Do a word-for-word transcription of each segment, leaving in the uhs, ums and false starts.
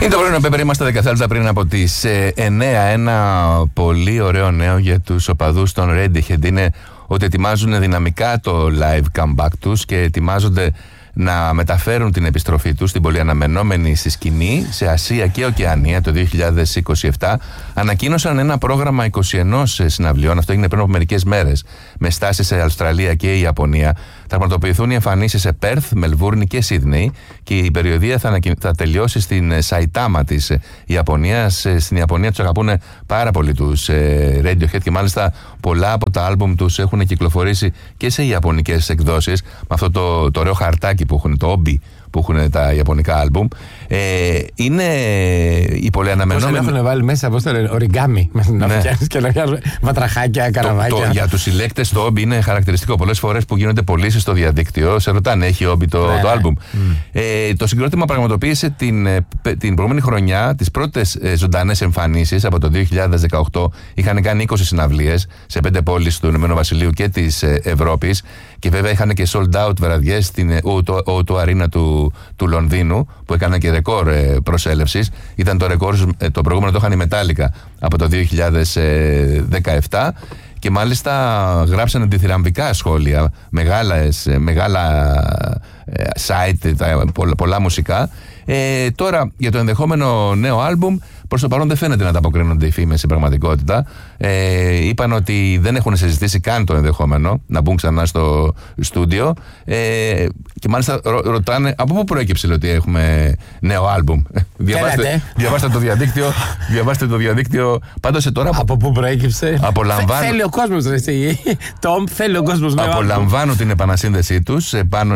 Είναι το πρωινό Πέπερ, είμαστε δεκατάλεπτα πριν από τις εννιά. Ένα πολύ ωραίο νέο για τους οπαδούς των Radiohead είναι ότι ετοιμάζουν δυναμικά το live comeback τους και ετοιμάζονται να μεταφέρουν την επιστροφή τους, την πολύ αναμενόμενη στη σκηνή, σε Ασία και Οκεανία το δύο χιλιάδες είκοσι επτά. Ανακοίνωσαν ένα πρόγραμμα είκοσι ένα συναυλιών, αυτό έγινε πριν από μερικές μέρες, με στάσεις σε Αυστραλία και η Ιαπωνία. Θα πραγματοποιηθούν οι εμφανίσεις σε Πέρθ, Μελβούρνη και Σίδνεϊ και η περιοδία θα, ανακοι... θα τελειώσει στην Σαϊτάμα της Ιαπωνίας. Στην Ιαπωνία τους αγαπούν πάρα πολύ τους ε, Radiohead και μάλιστα πολλά από τα άλμπουμ τους έχουν κυκλοφορήσει και σε ιαπωνικές εκδόσεις, με αυτό το, το ωραίο χαρτάκι που έχουν, το όμπι που έχουν τα ιαπωνικά άλμπουμ. Ε, είναι η πολύ αναμενόμενη. Πώς έχουν βάλει μέσα, πώς το λένε, οριγκάμι, να φτιάχνεις και να βγάλουν βατραχάκια, καραβάκια. Το, το, για τους συλλέκτες το όμπι είναι χαρακτηριστικό. Πολλές φορές που γίνονται πωλήσεις στο διαδίκτυο, σε ρωτάνε, έχει όμπι το, ναι, το άλμπουμ. Mm. Ε, το συγκρότημα πραγματοποίησε την, την προηγούμενη χρονιά τις πρώτες ζωντανές εμφανίσεις από το δύο χιλιάδες δεκαοκτώ. Είχαν κάνει είκοσι συναυλίες σε πέντε πόλεις του Ηνωμένου Βασιλείου και της Ευρώπης. Και βέβαια είχαν και sold out βραδιές στην ο του Arena του, του Λονδίνου, που έκαναν και ρεκόρ ε, προσέλευσης. Ήταν το ρεκόρ, ε, το προηγούμενο το είχαν η Metallica από το δύο χιλιάδες δεκαεπτά. Και μάλιστα γράψανε διθυραμβικά σχόλια, μεγάλες, μεγάλα ε, site, τα, πολλά, πολλά μουσικά. Ε, τώρα για το ενδεχόμενο νέο άλμπουμ, προς το παρόν δεν φαίνεται να ανταποκρίνονται οι φήμες στην πραγματικότητα. Ε, είπαν ότι δεν έχουν συζητήσει καν το ενδεχόμενο να μπουν ξανά στο στούντιο. Ε, και μάλιστα ρω, ρωτάνε από πού προέκυψε ότι έχουμε νέο άλμπουμ. διαβάστε, διαβάστε το διαδίκτυο. Διαβάστε το διαδίκτυο. Πάντως τώρα. Από πού προέκυψε. Απολαμβάνω. Θέλει ο κόσμος, εσύ. Τόμ, θέλει ο κόσμος. Απολαμβάνω την επανασύνδεσή τους πάνω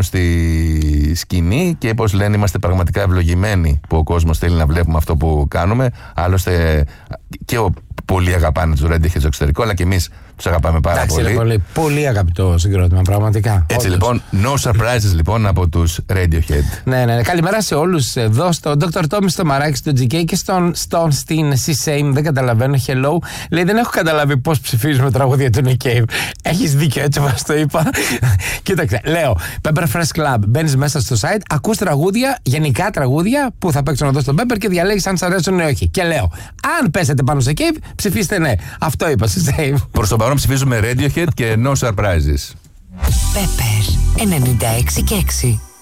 στη σκηνή και όπως λένε, είμαστε πραγματικά ευλογημένοι που ο κόσμος θέλει να βλέπουμε αυτό που κάνουμε. Άλλωστε και ο, πολλοί αγαπάνε τους Radiohead στο εξωτερικό, αλλά και εμείς τους αγαπάμε πάρα Εντάξει, πολύ. πολύ. Πολύ αγαπητό συγκρότημα, πραγματικά. Έτσι όντως. Λοιπόν, no surprises λοιπόν από τους Radiohead. Ναι, ναι, ναι. Καλημέρα σε όλους εδώ στο ντόκτορ Tommy, στο Μαράκι, στο τζι κέι και στον, στον στην C Same. Δεν καταλαβαίνω. Hello. Λέει, δεν έχω καταλάβει πώς ψηφίζουμε τραγούδια του Nick Cave. Έχεις δίκιο, έτσι όπως το είπα. Κοίταξε, λέω Pepper Fresh Club. Μπαίνεις μέσα στο site, ακούς τραγούδια, γενικά τραγούδια που θα παίξουν εδώ στο Pepper και διαλέγεις αν σ' αρέσουν ή όχι. Και λέω, αν πέσετε πάνω σε Cave, ψηφίστε ναι. Αυτό είπα, C Same. Προς τον παρόν ψηφίζουμε Radiohead και no surprises. Pepper ενενήντα έξι και έξι.